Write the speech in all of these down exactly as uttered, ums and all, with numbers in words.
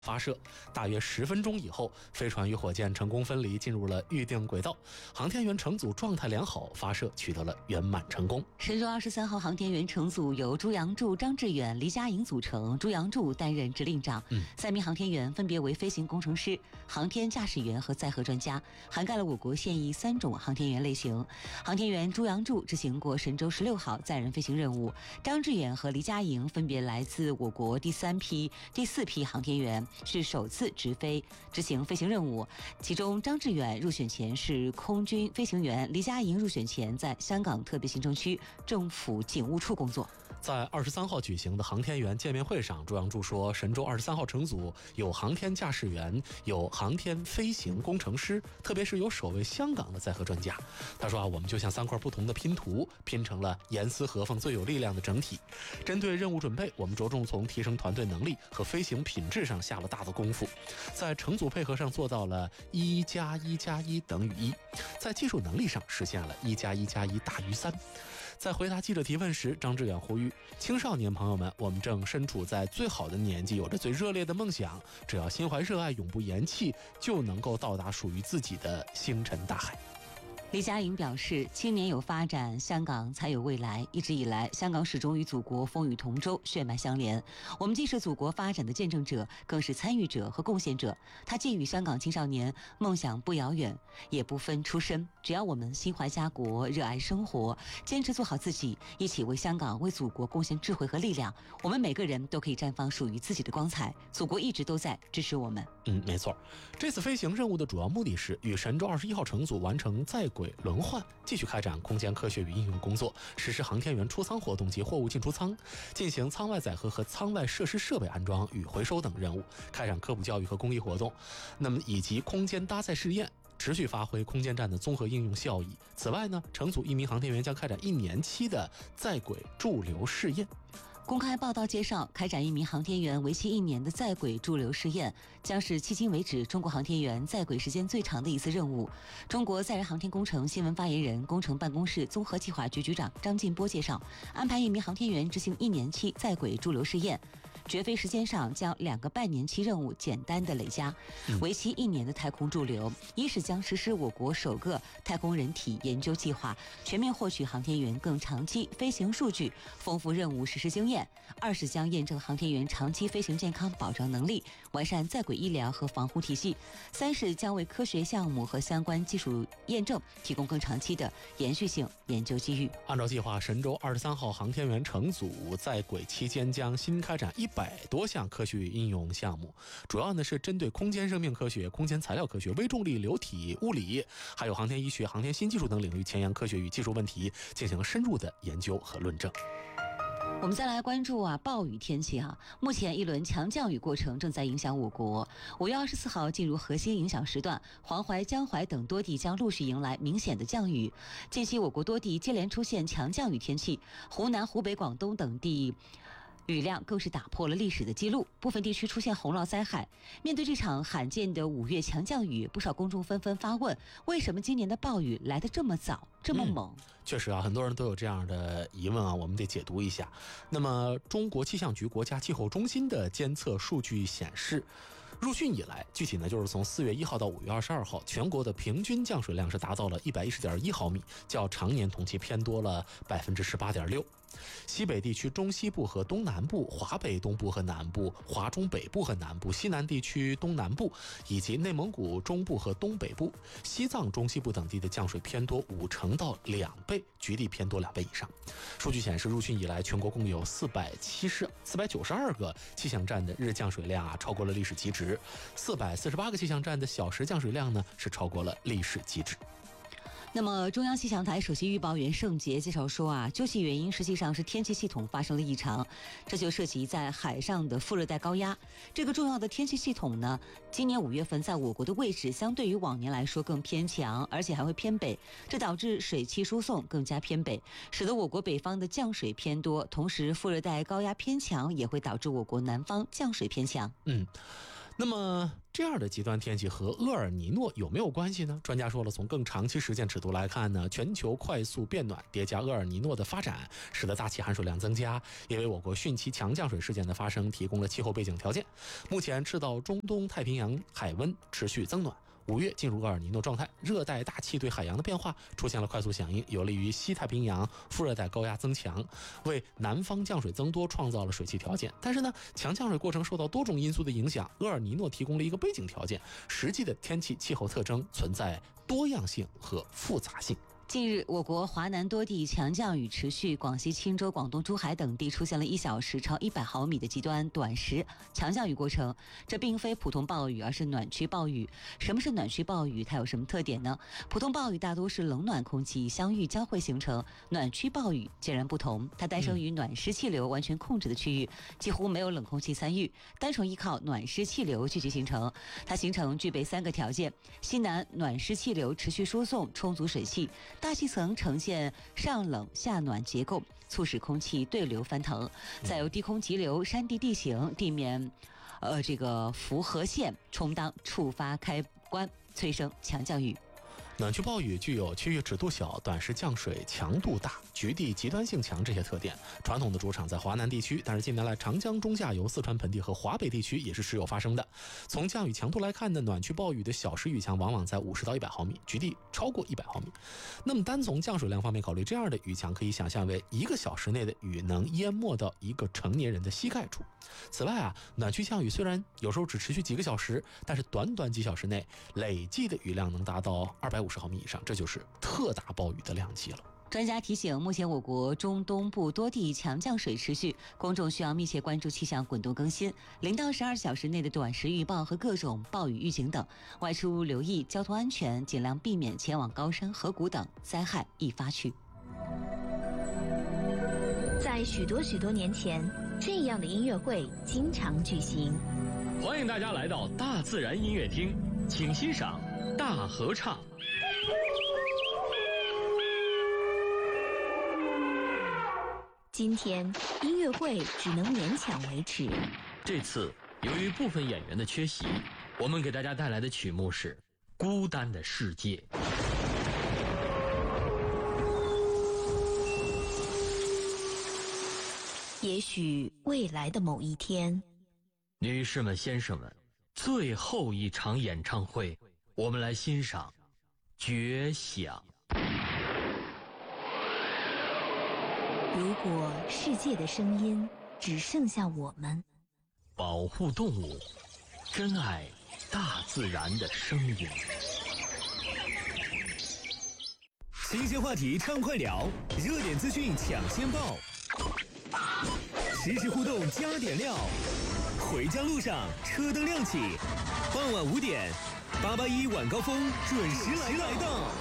发射，大约十分钟以后，飞船与火箭成功分离，进入了预定轨道。航天员乘组状态良好，发射取得了圆满成功。 神舟二十三号航天员乘组由朱杨柱、张志远、黎佳莹组成，朱杨柱担任指令长。嗯，三名航天员分别为飞行工程师、航天驾驶员和载荷专家，涵盖了我国现役三种航天员类型。航天员朱杨柱执行过神舟十六号载人飞行任务，张志远和黎佳莹分别来自我国第三批、第四批航天员。是首次直飞执行飞行任务，其中张志远入选前是空军飞行员，黎佳莹入选前在香港特别行政区政府警务处工作。 在二十三号举行的航天员见面会上，朱杨柱说，神舟二十三号乘组有航天驾驶员，有航天飞行工程师，特别是有首位香港的载荷专家。他说啊，我们就像三块不同的拼图，拼成了严丝合缝、最有力量的整体。针对任务准备，我们着重从提升团队能力和飞行品质上下了大的功夫，在乘组配合上做到了一加一加一等于一，在技术能力上实现了一加一加一大于三。在回答记者提问时，张志远呼吁青少年朋友们，我们正身处在最好的年纪，有着最热烈的梦想，只要心怀热爱，永不言弃，就能够到达属于自己的星辰大海。 黎佳莹表示，青年有发展，香港才有未来。一直以来，香港始终与祖国风雨同舟，血脉相连。我们既是祖国发展的见证者，更是参与者和贡献者。他寄予香港青少年，梦想不遥远，也不分出身，只要我们心怀家国，热爱生活，坚持做好自己，一起为香港、为祖国贡献智慧和力量，我们每个人都可以绽放属于自己的光彩。祖国一直都在支持我们。 嗯，没错。这次飞行任务的主要目的是与神舟二十一号乘组完成在轨轮换，继续开展空间科学与应用工作，实施航天员出舱活动及货物进出舱，进行舱外载荷和舱外设施设备安装与回收等任务，开展科普教育和公益活动，那么以及空间搭载试验，持续发挥空间站的综合应用效益。此外呢，乘组一名航天员将开展一年期的在轨驻留试验。 公开报道介绍，开展一名航天员为期一年的在轨驻留试验，将是迄今为止中国航天员在轨时间最长的一次任务。中国载人航天工程新闻发言人、工程办公室综合计划局局长张进波介绍，安排一名航天员执行一年期在轨驻留试验。绝飞时间上将两个半年期任务简单的累加，为期一年的太空驻留，一是将实施我国首个太空人体研究计划，全面获取航天员更长期飞行数据，丰富任务实施经验；二是将验证航天员长期飞行健康保障能力，完善在轨医疗和防护体系；三是将为科学项目和相关技术验证提供更长期的延续性研究机遇。 按照计划，神舟二十三号航天员乘组在轨期间将新开展一百多项科学与应用项目，主要呢是针对空间生命科学、空间材料科学、微重力、流体物理，还有航天医学、航天新技术等领域前沿科学与技术问题进行深入的研究和论证。 我们再来关注啊暴雨天气啊，目前一轮强降雨过程正在影响我国。五月二十四号进入核心影响时段，黄淮、江淮等多地将陆续迎来明显的降雨。近期我国多地接连出现强降雨天气，湖南、湖北、广东等地雨量更是打破了历史的记录，部分地区出现洪涝灾害。面对这场罕见的五月强降雨，不少公众纷纷发问，为什么今年的暴雨来得这么早这么猛？ 嗯、确实啊，很多人都有这样的疑问啊，我们得解读一下。那么中国气象局国家气候中心的监测数据显示，入汛以来，具体呢就是从四月一号到五月二十二号，全国的平均降水量是达到了一百一十点一毫米，较常年同期偏多了百分之十八点六。西北地区中西部和东南部、华北东部和南部、华中北部和南部、西南地区东南部以及内蒙古中部和东北部、西藏中西部等地的降水偏多五成到两倍，局地偏多两倍以上。数据显示，入汛以来，全国共有四百七十、四百九十二个气象站的日降水量啊超过了历史极值，四百四十八个气象站的小时降水量呢是超过了历史极值。 那么中央气象台首席预报员盛杰介绍说啊，究其原因实际上是天气系统发生了异常，这就涉及在海上的副热带高压。这个重要的天气系统呢，今年五月份在我国的位置相对于往年来说更偏强，而且还会偏北，这导致水汽输送更加偏北，使得我国北方的降水偏多，同时副热带高压偏强也会导致我国南方降水偏强。 嗯。 那么这样的极端天气和厄尔尼诺有没有关系呢？专家说了，从更长期时间尺度来看呢，全球快速变暖叠加厄尔尼诺的发展，使得大气含水量增加，也为我国汛期强降水事件的发生提供了气候背景条件。目前赤道中东太平洋海温持续增暖，五月进入厄尔尼诺状态，热带大气对海洋的变化出现了快速响应，有利于西太平洋副热带高压增强，为南方降水增多创造了水汽条件。但是呢，强降水过程受到多种因素的影响，厄尔尼诺提供了一个背景条件，实际的天气气候特征存在多样性和复杂性。 近日，我国华南多地强降雨持续，广西钦州、广东珠海等地出现了一小时超一百毫米的极端短时强降雨过程。这并非普通暴雨，而是暖区暴雨。什么是暖区暴雨？它有什么特点呢？普通暴雨大多是冷暖空气相遇交汇形成，暖区暴雨截然不同，它诞生于暖湿气流完全控制的区域，几乎没有冷空气参与，单纯依靠暖湿气流聚集形成。它形成具备三个条件：西南暖湿气流持续输送充足水汽，大气层呈现上冷下暖结构，促使空气对流翻腾，再由低空急流、山地地形、地面，呃，这个符合线充当触发开关，催生强降雨。 暖区暴雨具有区域尺度小、短时降水强度大、局地极端性强这些特点。传统的主场在华南地区，但是近年来长江中下游、四川盆地和华北地区也是时有发生的。从降雨强度来看呢，暖区暴雨的小时雨强往往在五十到一百毫米，局地超过一百毫米。那么单从降水量方面考虑，这样的雨强可以想象为一个小时内的雨能淹没到一个成年人的膝盖处。此外啊，暖区降雨虽然有时候只持续几个小时，但是短短几小时内累计的雨量能达到二百五十毫米以上，这就是特大暴雨的量级了。 专家提醒，目前我国中东部多地强降水持续，公众需要密切关注气象滚动更新，零到十二小时内的短时预报和各种暴雨预警等。外出留意交通安全，尽量避免前往高山、河谷等灾害易发区。 在许多许多年前，这样的音乐会经常举行。 欢迎大家来到大自然音乐厅，请欣赏大合唱。 今天音乐会只能勉强维持。 这次由于部分演员的缺席，我们给大家带来的曲目是《孤单的世界》。 也许未来的某一天， 女士们、先生们，最后一场演唱会，我们来欣赏《绝响》。 如果世界的声音只剩下我们， 保护动物，珍爱大自然的声音。 新鲜话题畅快聊，热点资讯抢先报，实时互动加点料。回家路上车灯亮起，傍晚五点，八八一晚高峰准时来来到。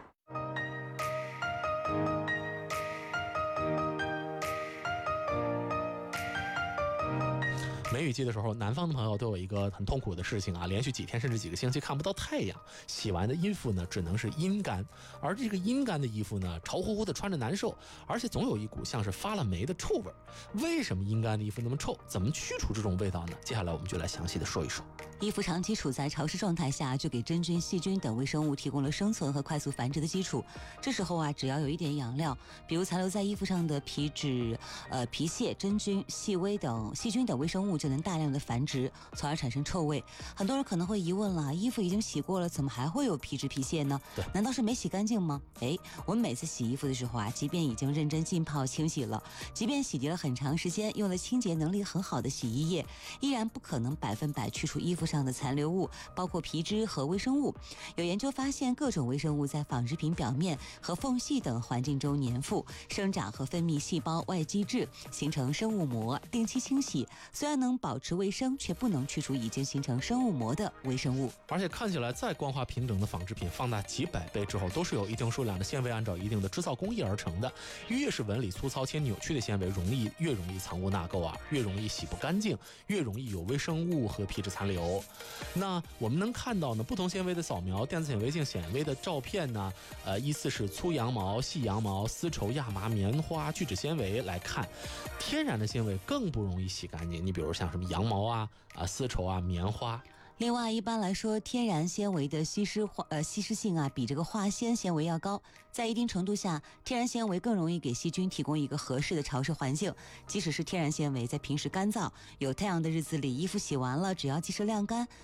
梅雨季的时候，南方的朋友都有一个很痛苦的事情啊，连续几天甚至几个星期看不到太阳，洗完的衣服呢只能是阴干，而这个阴干的衣服呢潮乎乎的穿着难受，而且总有一股像是发了霉的臭味。为什么阴干的衣服那么臭？怎么去除这种味道呢？接下来我们就来详细的说一说。 衣服长期处在潮湿状态下，就给真菌、细菌等微生物提供了生存和快速繁殖的基础。这时候啊，只要有一点养料，比如残留在衣服上的皮脂、呃皮屑、真菌、细微等细菌等微生物就能大量的繁殖，从而产生臭味。很多人可能会疑问了，衣服已经洗过了，怎么还会有皮脂皮屑呢？难道是没洗干净吗？哎，我们每次洗衣服的时候啊，即便已经认真浸泡清洗了，即便洗涤了很长时间，用了清洁能力很好的洗衣液，依然不可能百分百去除衣服上的残留物，包括皮脂和微生物。有研究发现，各种微生物在纺织品表面和缝隙等环境中粘附、生长和分泌细胞外基质，形成生物膜。定期清洗虽然能保持卫生，却不能去除已经形成生物膜的微生物。 而且看起来再光滑平整的纺织品，放大几百倍之后，都是有一定数量的纤维按照一定的织造工艺而成的。越是纹理粗糙且扭曲的纤维，容易越容易藏污纳垢啊，越容易洗不干净，越容易有微生物和皮脂残留。 那我们能看到呢，不同纤维的扫描、电子显微镜显微的照片呢，呃，依次是粗羊毛、细羊毛、丝绸、亚麻、棉花、聚酯纤维来看，天然的纤维更不容易洗干净。你比如像什么羊毛啊、啊丝绸啊、棉花。 另外，一般来说，天然纤维的吸湿化呃吸湿性啊，比这个化纤纤维要高。在一定程度下，天然纤维更容易给细菌提供一个合适的潮湿环境。即使是天然纤维，在平时干燥、有太阳的日子里，衣服洗完了，只要及时晾干，